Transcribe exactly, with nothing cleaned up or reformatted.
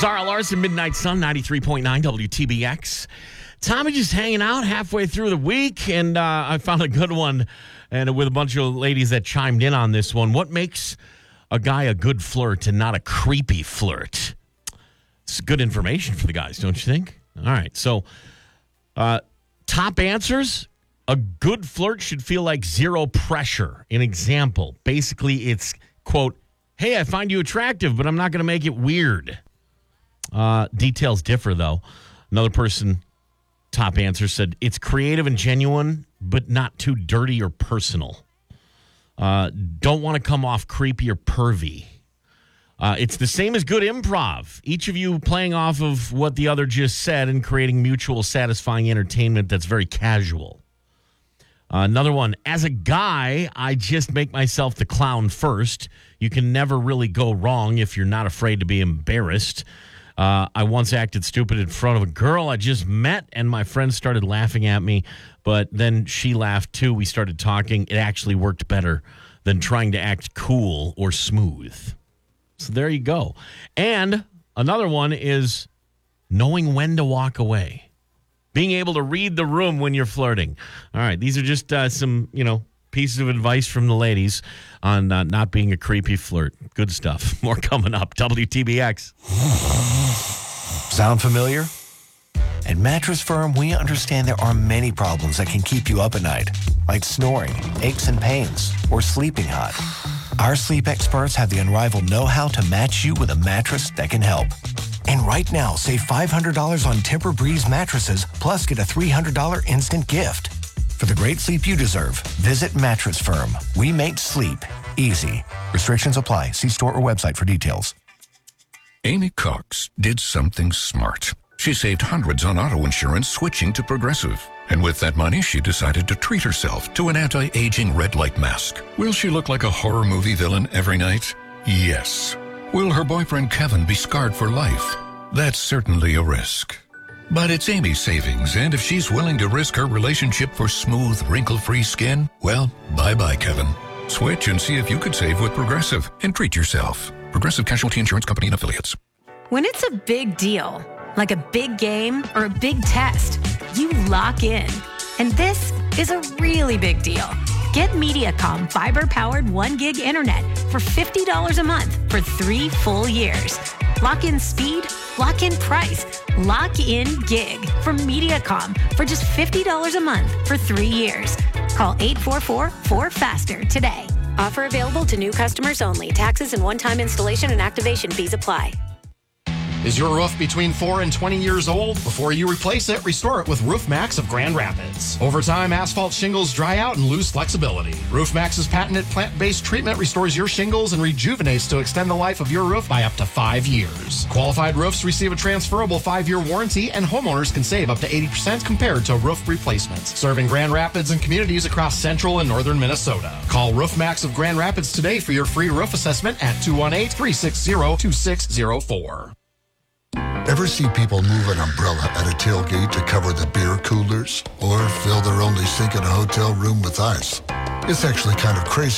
Zara Larson, Midnight Sun, ninety-three point nine W T B X. Tommy just hanging out halfway through the week, and uh, I found a good one, and with a bunch of ladies that chimed in on this one. What makes a guy a good flirt and not a creepy flirt? It's good information for the guys, don't you think? All right, so uh, top answers. A good flirt should feel like zero pressure. An example, basically it's, quote, hey, I find you attractive, but I'm not going to make it weird. Uh, details differ, though. Another person, top answer, said it's creative and genuine, but not too dirty or personal. Uh, don't want to come off creepy or pervy. Uh, it's the same as good improv. Each of you playing off of what the other just said and creating mutual satisfying entertainment that's very casual. Uh, another one, as a guy, I just make myself the clown first. You can never really go wrong if you're not afraid to be embarrassed. Uh, I once acted stupid in front of a girl I just met, and my friends started laughing at me, but then she laughed too. We started talking. It actually worked better than trying to act cool or smooth. So there you go. And another one is knowing when to walk away. Being able to read the room when you're flirting. All right, these are just uh, some, you know, pieces of advice from the ladies on uh, not being a creepy flirt. Good stuff. More coming up. W T B X. Sound familiar? At Mattress Firm, we understand there are many problems that can keep you up at night, like snoring, aches and pains, or sleeping hot. Our sleep experts have the unrivaled know-how to match you with a mattress that can help. And right now, save five hundred dollars on Tempur-Breeze mattresses, plus get a three hundred dollars instant gift. For the great sleep you deserve, visit Mattress Firm. We make sleep easy. Restrictions apply. See store or website for details. Amy Cox did something smart. She saved hundreds on auto insurance switching to Progressive. And with that money, she decided to treat herself to an anti-aging red light mask. Will she look like a horror movie villain every night? Yes. Will her boyfriend Kevin be scarred for life? That's certainly a risk. But it's Amy's savings, and if she's willing to risk her relationship for smooth, wrinkle-free skin, well, bye-bye, Kevin. Switch and see if you could save with Progressive and treat yourself. Progressive Casualty Insurance Company and Affiliates. When it's a big deal, like a big game or a big test, you lock in. And this is a really big deal. Get Mediacom fiber-powered one gig internet for fifty dollars a month for three full years. Lock in speed, lock in price, lock in gig from Mediacom for just fifty dollars a month for three years. Call eight four four, four faster today. Offer available to new customers only. Taxes and one-time installation and activation fees apply. Is your roof between four and twenty years old? Before you replace it, restore it with Roof Max of Grand Rapids. Over time, asphalt shingles dry out and lose flexibility. Roof Max's patented plant-based treatment restores your shingles and rejuvenates to extend the life of your roof by up to five years. Qualified roofs receive a transferable five-year warranty, and homeowners can save up to eighty percent compared to roof replacements. Serving Grand Rapids and communities across central and northern Minnesota. Call Roof Max of Grand Rapids today for your free roof assessment at two one eight, three six zero, two six zero four. Ever see people move an umbrella at a tailgate to cover the beer coolers? Or fill their only sink in a hotel room with ice? It's actually kind of crazy